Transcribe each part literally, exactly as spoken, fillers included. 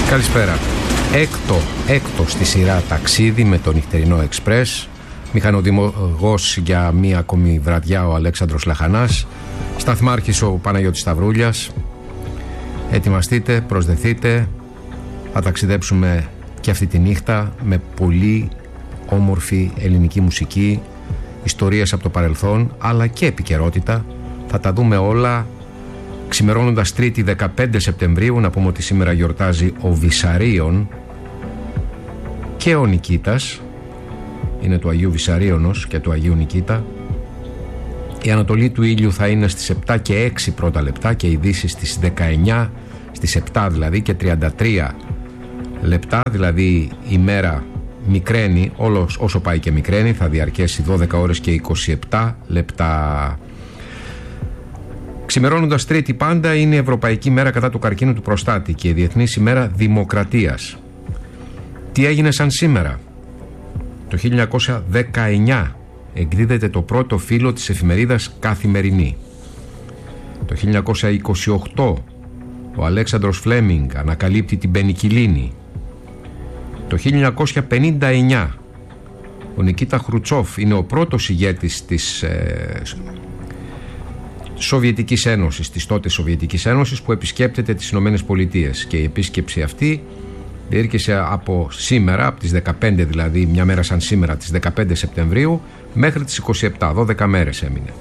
Καλησπέρα. Έκτο, έκτο στη σειρά ταξίδι με το νυχτερινό εξπρές. Μηχανοδημογός για μία ακόμη βραδιά ο Αλέξανδρος Λαχανάς. Σταθμάρχης ο Παναγιώτης Σταυρούλιας. Ετοιμαστείτε, προσδεθείτε. Θα ταξιδέψουμε και αυτή τη νύχτα με πολύ όμορφη ελληνική μουσική, ιστορίες από το παρελθόν αλλά και επικαιρότητα. Θα τα δούμε όλα ξημερώνοντας Τρίτη δεκαπέντε Σεπτεμβρίου. Να πούμε ότι σήμερα γιορτάζει ο Βυσαρίων και ο Νικήτας. Είναι του Αγίου Βυσαρίωνος και του Αγίου Νικήτα. Η ανατολή του ήλιου θα είναι στις επτά και έξι πρώτα λεπτά και η δύση στις δεκαεννιά, στις επτά δηλαδή και τριάντα τρία λεπτά, δηλαδή η μέρα μικραίνει, όλος, όσο πάει και μικραίνει, θα διαρκέσει δώδεκα ώρες και είκοσι επτά λεπτά. Ξημερώνοντας Τρίτη πάντα είναι η Ευρωπαϊκή Μέρα κατά του καρκίνου του προστάτη και η Διεθνής ημέρα Δημοκρατίας. Τι έγινε σαν σήμερα? Το χίλια εννιακόσια δεκαεννιά εκδίδεται το πρώτο φύλλο της εφημερίδας Καθημερινή. Το χίλια εννιακόσια είκοσι οκτώ ο Αλέξανδρος Φλέμινγκ ανακαλύπτει την πενικυλίνη. Το χίλια εννιακόσια πενήντα εννιά ο Νικίτα Χρουτσόφ είναι ο πρώτος ηγέτης της ε, Σοβιετικής Ένωσης, της τότε Σοβιετικής Ένωσης, που επισκέπτεται τις Ηνωμένες Πολιτείες, και η επίσκεψη αυτή διήρκησε από σήμερα, από τις δεκαπέντε δηλαδή, μια μέρα σαν σήμερα, τις δεκαπέντε Σεπτεμβρίου μέχρι τις είκοσι επτά, δώδεκα μέρες έμεινε.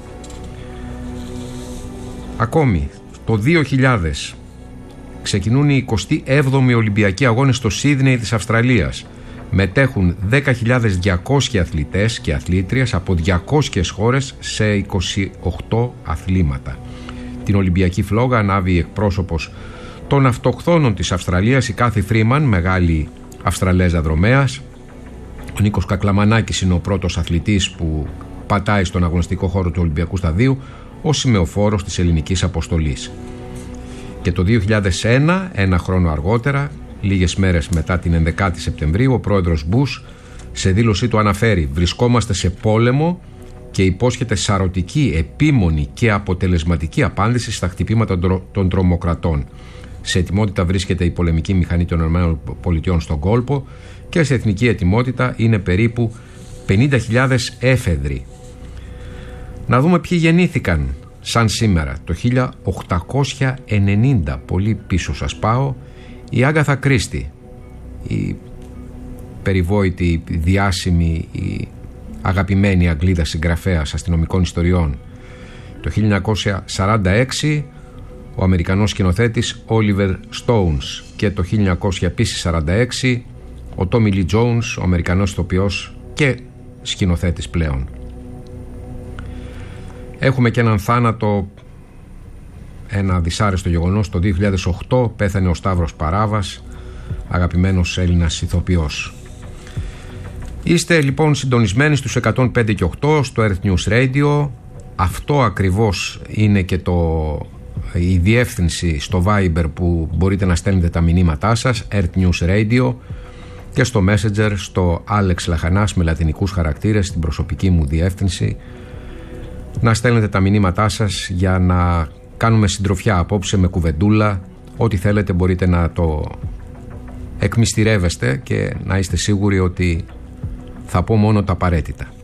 Ακόμη το δύο χιλιάδες ξεκινούν οι εικοστοί έβδομοι Ολυμπιακοί Αγώνες στο Σίδνεϊ της Αυστραλίας. Μετέχουν δέκα χιλιάδες διακόσιοι αθλητές και αθλήτριες από διακόσιες χώρες σε είκοσι οκτώ αθλήματα. Την Ολυμπιακή φλόγα ανάβει εκπρόσωπος των αυτοχθόνων της Αυστραλίας, η Κάθι Φρήμαν, μεγάλη Αυστραλέζα δρομέας. Ο Νίκος Κακλαμανάκης είναι ο πρώτος αθλητής που πατάει στον αγωνιστικό χώρο του Ολυμπιακού Σταδίου ως σημεοφόρος της ελληνικής αποστολής. Και το δύο χιλιάδες ένα, ένα χρόνο αργότερα, λίγες μέρες μετά την ενδεκάτη Σεπτεμβρίου, ο πρόεδρος Μπούς σε δήλωσή του αναφέρει: «Βρισκόμαστε σε πόλεμο», και υπόσχεται σαρωτική, επίμονη και αποτελεσματική απάντηση στα χτυπήματα των τρομοκρατών. Σε ετοιμότητα βρίσκεται η πολεμική μηχανή των ΗΠΑ στον κόλπο και σε εθνική ετοιμότητα είναι περίπου πενήντα χιλιάδες έφεδροι. Να δούμε ποιοι γεννήθηκαν σαν σήμερα. Το χίλια οκτακόσια ενενήντα, πολύ πίσω σας πάω, η Άγκαθα Κρίστη, η περιβόητη, διάσημη, η αγαπημένη Αγγλίδα συγγραφέας αστυνομικών ιστοριών. Το χίλια εννιακόσια σαράντα έξι ο Αμερικανός σκηνοθέτης Oliver Stones, και το χίλια εννιακόσια σαράντα έξι ο Tommy Lee Jones, ο Αμερικανός ηθοποιός και σκηνοθέτης πλέον. Έχουμε και έναν θάνατο, ένα δυσάρεστο γεγονός. Το δύο χιλιάδες οκτώ πέθανε ο Σταύρος Παράβας, αγαπημένος Έλληνας ηθοποιός. Είστε λοιπόν συντονισμένοι στους εκατόν πέντε και οκτώ στο Earth News Radio. Αυτό ακριβώς είναι και το, η διεύθυνση στο Viber που μπορείτε να στέλνετε τα μηνύματά σας, Earth News Radio, και στο Messenger στο Alex Λαχανάς με λατινικούς χαρακτήρες, στην προσωπική μου διεύθυνση, να στέλνετε τα μηνύματά σας για να κάνουμε συντροφιά απόψε με κουβεντούλα. Ό,τι θέλετε μπορείτε να το εκμυστηρεύεστε και να είστε σίγουροι ότι θα πω μόνο τα απαραίτητα.